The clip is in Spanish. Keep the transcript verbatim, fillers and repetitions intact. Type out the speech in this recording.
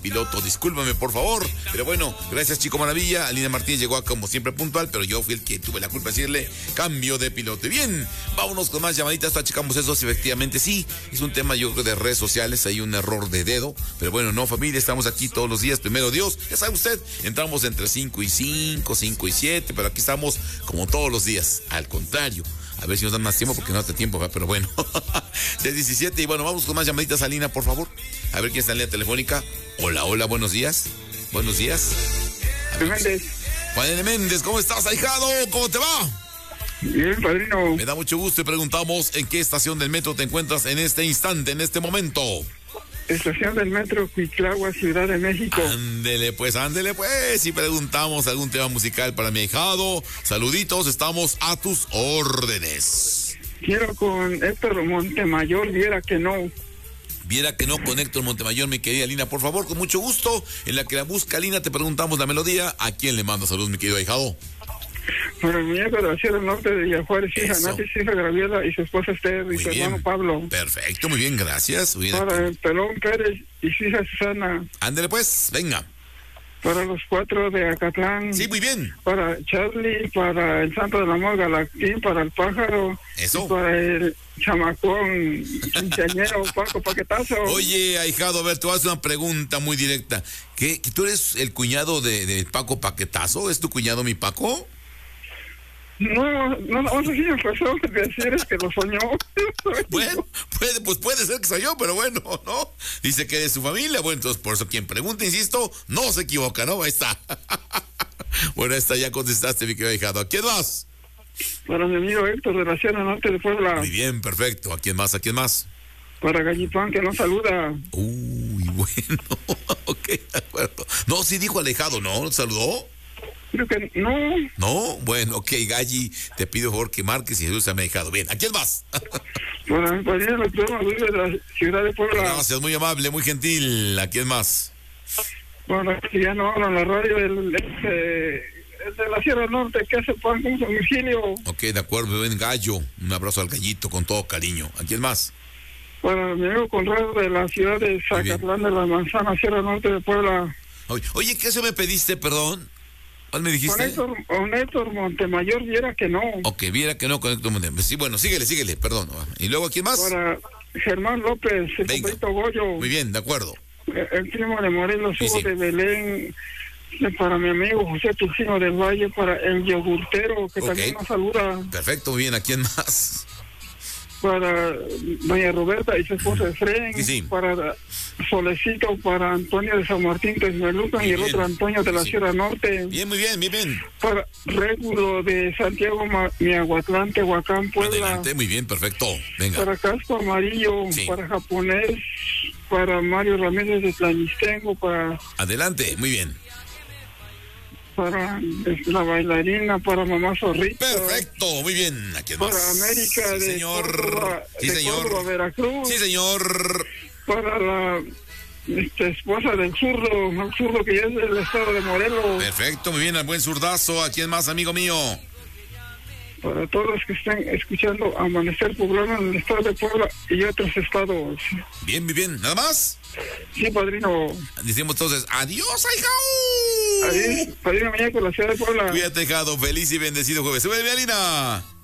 piloto, discúlpame por favor, pero bueno, gracias Chico Maravilla. Alina Martínez llegó como siempre puntual, pero yo fui el que tuve la culpa de decirle cambio de piloto. Y bien, vámonos con más llamaditas, hasta checamos eso, si efectivamente sí, es un tema yo creo de redes sociales, hay un error de dedo, pero bueno, no familia, estamos aquí todos los días, primero Dios, ya sabe usted, entramos entre cinco y cinco, cinco y siete, pero aquí estamos como todos los días, al contrario. A ver si nos dan más tiempo porque no hace tiempo, ¿verdad? Pero bueno. seis diecisiete y bueno, vamos con más llamaditas, Alina, por favor. A ver quién está en la línea telefónica. Hola, hola, buenos días. Buenos días. Juan Méndez. Juan Méndez, ¿cómo estás, ahijado? ¿Cómo te va? Bien, padrino. Me da mucho gusto y preguntamos en qué estación del metro te encuentras en este instante, en este momento. Estación del metro Cuitlagua, Ciudad de México. Ándele pues, ándele pues. Y preguntamos algún tema musical para mi ahijado. Saluditos, estamos a tus órdenes. Quiero con Héctor Montemayor, viera que no. Viera que no, con Héctor Montemayor, mi querida Lina, por favor, con mucho gusto. En la que la busca Lina, te preguntamos la melodía. ¿A quién le manda saludos, mi querido ahijado? Para mi muñeco de la Sierra Norte de Villajuárez, hija Nati, hija Graviela y su esposa Esther y muy su bien. hermano Pablo. Perfecto, muy bien, gracias. Muy bien. Para el Pelón Pérez y su hija Susana. Ándele pues, venga. Para los cuatro de Acatlán. Sí, muy bien. Para Charlie, para el Santo del Amor Galactín, para el Pájaro. Eso. Y para el chamacón quinceañero Paco Paquetazo. Oye, ahijado, a ver, te voy a hacer una pregunta muy directa. ¿Qué, que ¿Tú eres el cuñado de, de Paco Paquetazo? ¿Es tu cuñado, mi Paco? No, no, no sé si me pasó de decir es que lo soñó. Bueno, puede, pues puede ser que soy yo, pero bueno, ¿no? Dice que es de su familia, bueno, entonces por eso quien pregunta, insisto, no se equivoca, ¿no? Ahí está. Bueno, esta ya contestaste, mi querido ahijado. ¿A quién más? Para mi amigo Héctor de la Sierra Norte de Puebla. Muy bien, perfecto. ¿A quién más? ¿A quién más? Para Gallipán, que nos saluda. Uy, bueno, ok, de acuerdo. No, sí dijo alejado, ¿no? ¿Te saludó? Creo que no. No, bueno, ok, Galli, te pido por favor que marques y Jesús se me ha dejado. Bien, ¿a quién más? Para mi padrino, el doctor Manuel de la Ciudad de Puebla. Gracias, muy amable, muy gentil. ¿A quién más? Bueno, que ya no hablan la radio, el, este, el de la Sierra Norte, que hace pan con San Virgilio. Ok, de acuerdo, buen gallo. Un abrazo al gallito con todo cariño. ¿A quién más? Para mi amigo Conrado de la ciudad de Zacatlán de la Manzana, Sierra Norte de Puebla. Oye, oye, ¿qué se me pediste, perdón? ¿Cuál me dijiste? Con Héctor, con Héctor Montemayor, viera que no. Ok, viera que no con Héctor Montemayor. Sí, bueno, síguele, síguele, perdón. ¿Y luego a quién más? Para Germán López, el compadrito Goyo. Muy bien, de acuerdo. El, el primo de Morelos, Sí, Hugo sí. de Belén. Para mi amigo José Tucino del Valle, para el yogurtero, que Ok. también nos saluda. Perfecto, muy bien, ¿a quién más? Para doña Roberta y su esposa Efren. Sí, sí. Para Solecito, para Antonio de San Martín Texmelucan y el bien. otro Antonio de la Sí. Sierra Norte. Bien, muy bien, bien, bien. Para Régulo de Santiago Ma- Miahuatlán, Tehuacán, Puebla. Adelante, muy bien, perfecto. Venga. Para Casco Amarillo, Sí. para Japonés, para Mario Ramírez de Tlanistengo, para, Adelante, muy bien. para este, la bailarina, para Mamá Zorrita. Perfecto, muy bien. ¿A quién más? Para América Sí, de señor. Córdoba, Sí, de señor. Córdoba, Veracruz. Sí, señor. Para la este, esposa del zurdo, el zurdo que ya es del estado de Morelos. Perfecto, muy bien, al buen zurdazo. ¿A quién más, amigo mío? Para todos los que están escuchando Amanecer Poblano en el estado de Puebla y otros estados. Bien, muy bien. ¿Nada más? Sí, padrino. Decimos entonces, adiós, ahijao. Adiós, padrino Muñeco, la ciudad de Puebla. Cuídate, hijado. Feliz y bendecido jueves. ¡Sube, Alina!